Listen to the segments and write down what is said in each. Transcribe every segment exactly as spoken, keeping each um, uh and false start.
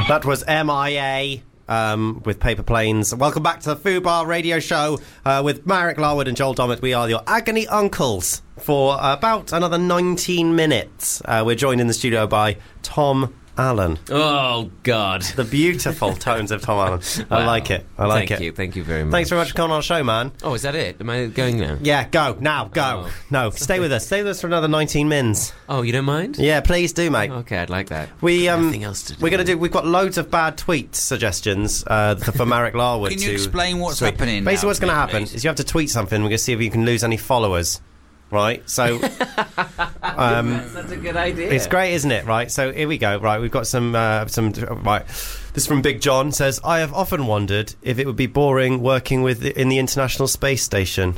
That was M I A um, with Paper Planes. Welcome back to the Fubar Radio Show uh, with Marek Larwood and Joel Dommett. We are your agony uncles for about another nineteen minutes. Uh, we're joined in the studio by Tom Allen. Oh, God. The beautiful tones of Tom Allen. I Wow. like it. I like Thank it. Thank you. Thank you very much. Thanks very much for coming on the show, man. Oh, is that it? Am I going now? Yeah, go. Now, go. Oh. No, stay with us. Stay with us for another nineteen mins. Oh, you don't mind? Yeah, please do, mate. Okay, I'd like that. We um, Nothing else to do. We're going to do. We've got loads of bad tweet suggestions uh, for Marek Larwood. Can you to explain what's tweet. happening Basically, now, what's going to happen please? is you have to tweet something. We're going to see if you can lose any followers. Right, so um, That's a good idea. it's great, isn't it? Right, so here we go. Right, we've got some uh, some. Right, this is from Big John. Says, I have often wondered if it would be boring working with the, in the International Space Station.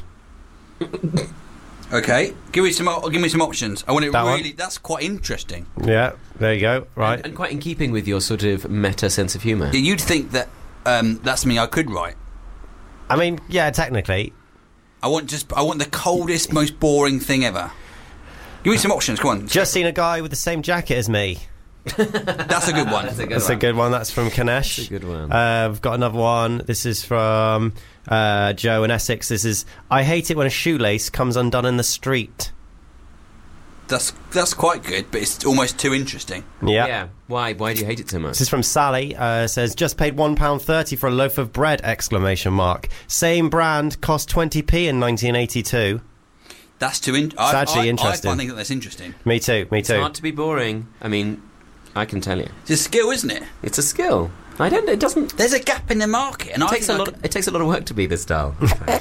Okay, give me some. o- Give me some options. I want it That one? really. That's quite interesting. Yeah, there you go. Right, And, and quite in keeping with your sort of meta sense of humour. Yeah, you'd think that um, that's something I could write. I mean, yeah, technically. I want just. I want the coldest, most boring thing ever. Give me some options. Come on. Just seen a guy with the same jacket as me. That's a good one. That's a good That's one. a good one. That's from Kanesh. That's a good one. Uh, we've got another one. This is from uh, Joe in Essex. This is, I hate it when a shoelace comes undone in the street. That's that's quite good, but it's almost too interesting. Yeah. Yeah. Why? Why do you hate it so much? This is from Sally. Uh, says, just paid one pound thirty for a loaf of bread! Exclamation mark. Same brand, cost twenty p in nineteen eighty-two. That's too. In- It's actually I, interesting. I find that that's interesting. Me too, me It's too. hard to be boring. I mean, I can tell you. It's a skill, isn't it? It's a skill. I don't. It doesn't. There's a gap in the market, and It I takes a think I lot. could- It takes a lot of work to be this dull.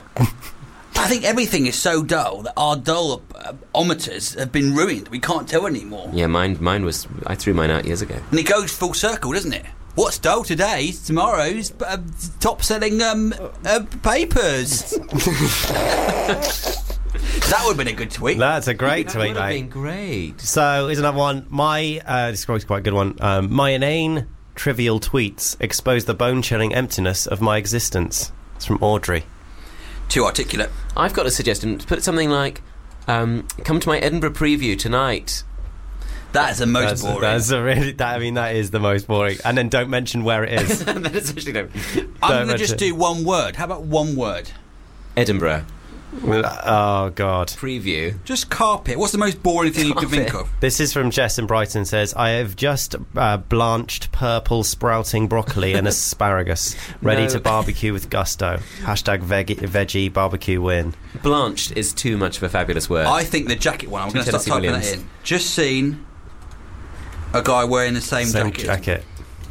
I think everything is so dull that our dull-ometers have been ruined. We can't tell anymore. Yeah, mine. Mine was. I threw mine out years ago. And it goes full circle, doesn't it? What's dull today is tomorrow's uh, top-selling um, uh, papers. That would have been a good tweet. That's a great That tweet, would have mate. been great. So, here's another one. My, uh, this is quite a good one. Um, my inane, trivial tweets expose the bone-chilling emptiness of my existence. It's from Audrey. Too articulate. I've got a suggestion. Put something like, um, "Come to my Edinburgh preview tonight." That is the most That's, boring. that's a really. That, I mean, that is the most boring. And then don't mention where it is. That especially don't. I'm don't going to just mention- do one word. How about one word? Edinburgh Oh God. preview. Just carpet. What's the most boring thing you could think Carpet. of? This is from Jess in Brighton. Says, I have just uh, blanched purple sprouting broccoli and asparagus, ready No. to barbecue with gusto. Hashtag veg- veggie barbecue win. Blanched is too much of a fabulous word. I think the jacket one. I'm From going to start Tennessee typing Williams. that in. Just seen a guy wearing the same, Same jacket. jacket.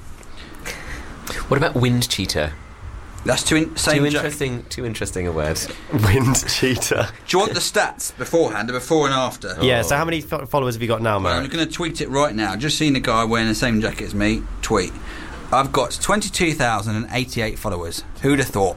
What about wind cheater? That's too in- same Too jacket. interesting. Too interesting a word. Wind cheater. Do you want the stats beforehand, the before and after? Yeah. So how many fo- followers have you got now, Well, I'm Marek? going to tweet it right now. Just seen a guy wearing the same jacket as me. Tweet. I've got twenty-two thousand eighty-eight followers. Who'd have thought?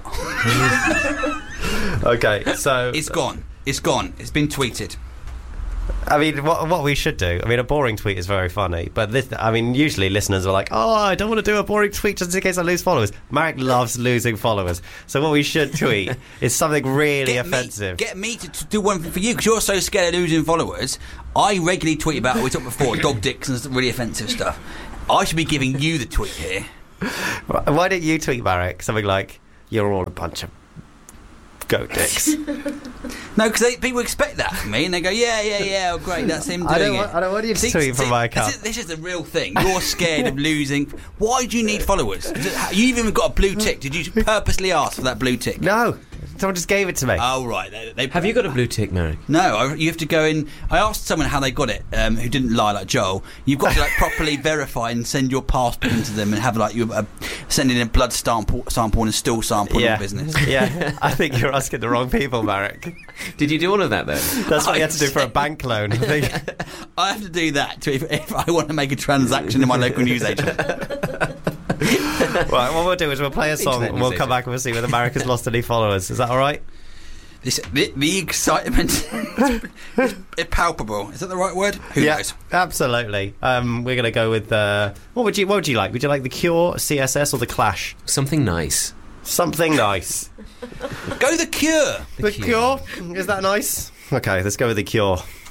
Okay. So It's gone. It's gone. It's been tweeted. I mean, what what we should do? I mean, a boring tweet is very funny, but this, I mean, usually listeners are like, "Oh, I don't want to do a boring tweet just in case I lose followers." Marek loves losing followers, so what we should tweet is something really Get offensive. Me, get me to, to do one for you because you're so scared of losing followers. I regularly tweet about, we talked before, dog dicks and really offensive stuff. I should be giving you the tweet here. Why don't you tweet, Marek? Something like, "You're all a bunch of goat dicks." No, because people expect that from me and they go, yeah, yeah, yeah, oh, great, that's him doing I don't it. want- I don't want you to See- tweet from see, my this account. is, this is the real thing. You're scared of losing. Why do you need followers? You've even got a blue tick. Did you purposely ask for that blue tick? No, someone just gave it to me. Oh, right. They, they, Have you got a blue tick, Marek? No, I, you have to go in. I asked someone how they got it, um, who didn't lie like Joel. You've got to like properly verify and send your passport into them and have like you uh, send in a blood sample, sample and a stool sample yeah, in business. yeah. I think you're asking the wrong people, Marek. Did you do all of that then? That's what you had to do for a bank loan. I think. I have to do that to, if, if I want to make a transaction in my local newsagent. Right, what we'll do is we'll play a song Internet and we'll news come back and we'll see whether Marek has lost any followers. Is that all right? This, the, the excitement is palpable. Is that the right word? Who yeah, knows? absolutely. Um, we're going to go with uh, what would you what would you like? Would you like the Cure, C S S, or the Clash? Something nice. Something nice. Go the Cure. The, Cure. Cure. Is that nice? Okay, let's go with the Cure.